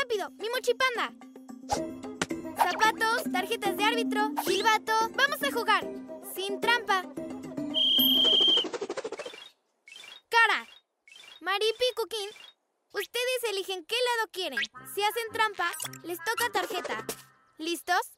rápido! ¡Mi mochipanda! Zapatos, tarjetas de árbitro, silbato. ¡Vamos a jugar! ¡Sin trampa! ¡Cara! Maripi y Cuquín, ustedes eligen qué lado quieren. Si hacen trampa, les toca tarjeta. ¿Listos?